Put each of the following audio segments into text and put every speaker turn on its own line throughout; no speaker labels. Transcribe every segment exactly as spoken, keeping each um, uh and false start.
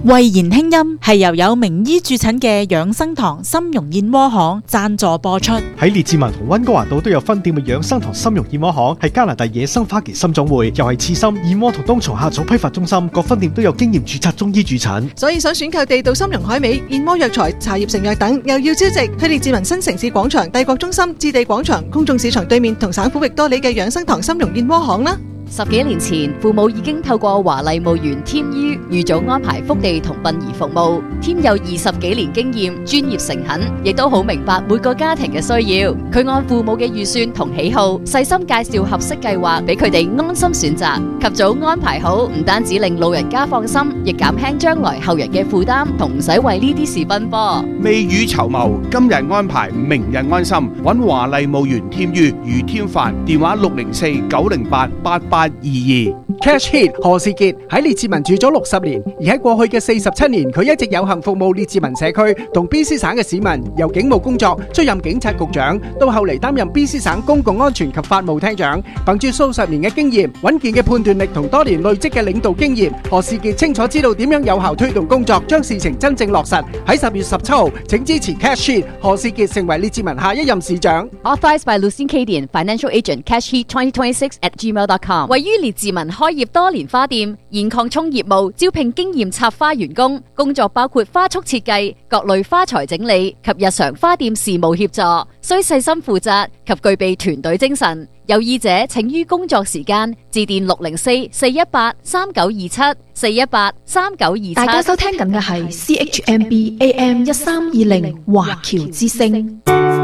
慧言輕音係由有名醫駐診嘅養生堂參茸燕窩行贊助播出。
喺列治文同溫哥華島都有分店嘅養生堂參茸燕窩行係加拿大野生花旗參種會，又係刺參、燕窩同冬蟲夏草批發中心，各分店都有經驗註冊中醫駐診。
所以想選購地道參茸海味、燕窩藥材、茶葉成藥等，又要招值，去列治文新城市廣場、帝國中心、置地廣場、公眾市場對面同省府域多里嘅養生堂參茸燕窩行啦。
十幾年前，父母已經透過華麗墓園天醫預早安排福地同殯儀服務。天有二十幾年經驗，專業誠懇，亦都好明白每個家庭嘅需要。佢按父母嘅預算同喜好，細心介紹合適計劃俾佢哋安心選擇。及早安排好，唔單止令老人家放心，亦減輕將來後人嘅負擔，同唔使為呢啲事奔波。
未雨綢繆，今日安排，明日安心。揾華麗墓園天醫余天範，電話六零四九零八八八二二。
Cash Hit 何士傑喺列治文住咗六十年，而喺過去嘅四十七年，佢一直有幸服務列治文社區同 B C 省嘅市民。由警務工作出任警察局長，到後嚟擔任 B C 省公共安全及法務廳長，憑住數十年嘅經驗、穩健嘅判斷力同多年累積嘅領導經驗，何士傑清楚知道點樣有效推動工作，將事情真正落實。喺十月十七號，請支持 Cash Hit 何士傑成為列治文下一任市長。
Authorized by Lucien Cadian, Financial Agent, Cash Heat twenty twenty-six at gmail dot com。位於列治文開業多年花店，現擴充業務，招聘經驗插花員工，工作包括花束設計、各類花材整理及日常花店事務協助，需細心負責及具備團隊精神。有意者請於工作時間致電六零四四一八三九二七四一八三九二七。
大家收聽緊嘅係 C H M B A M 一三二零華僑之聲。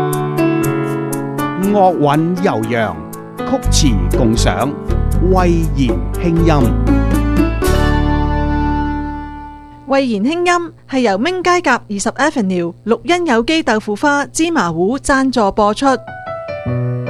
樂韻悠揚，曲詞共賞，慧言輕音。
慧言輕音係由明街甲二十 Avenue 綠茵有機豆腐花芝麻糊贊助播出。